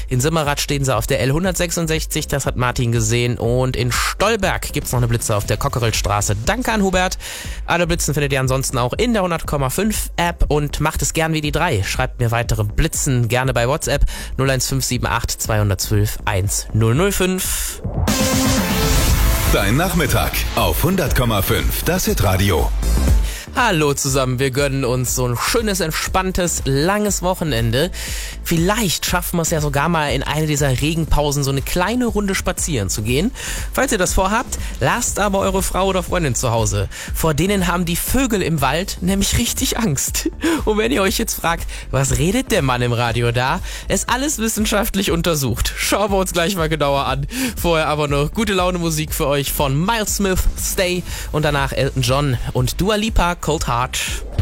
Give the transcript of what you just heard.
In Simmerath stehen sie auf der L166, das hat Martin gesehen. Und in Stolberg gibt's noch eine Blitze auf der Cockerellstraße. Danke an Hubert. Alle Blitzen findet ihr ansonsten auch in der 100,5 App und macht es gern wie die 3. Schreibt mir weitere Blitzen gerne bei WhatsApp 01578 212 1005. Dein Nachmittag auf 100,5, das Hitradio. Hallo zusammen, wir gönnen uns so ein schönes, entspanntes, langes Wochenende. Vielleicht schaffen wir es ja sogar mal in eine dieser Regenpausen so eine kleine Runde spazieren zu gehen. Falls ihr das vorhabt, lasst aber eure Frau oder Freundin zu Hause. Vor denen haben die Vögel im Wald nämlich richtig Angst. Und wenn ihr euch jetzt fragt, was redet der Mann im Radio da? Ist alles wissenschaftlich untersucht. Schauen wir uns gleich mal genauer an. Vorher aber noch gute Laune Musik für euch von Miles Smith, Stay und danach Elton John und Dua Lipa, Cold Heart.